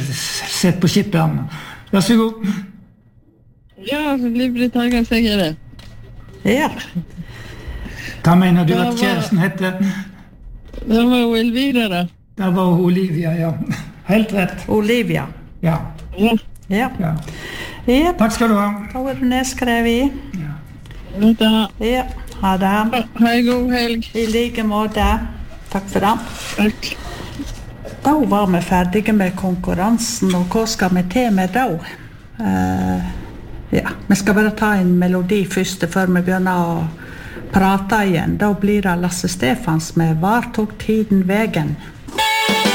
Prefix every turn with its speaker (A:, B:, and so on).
A: sett på skipperen. Vær så god.
B: Ja, livlig taget seg I det.
C: Ja.
A: Hva mener du at kjæresten hette?
B: Det var jo Elvira da.
A: Det var Olivia, ja. Helt rett.
C: Olivia.
A: Ja.
B: Ja.
C: Ja.
A: Ja.
C: Ja.
A: Takk skal du ha.
C: Da var du nedskrevet.
B: Dette.
C: Ja. Ha det.
B: Hei, god helg.
C: I like måte. Takk for det.
B: Takk.
C: Da var vi ferdige med konkurransen, og hva skal vi til med da? Ja, vi skal bare ta en melodi først, før vi begynner å prate igjen. Da blir det Lasse Stefans med «Var tok tiden vegen?»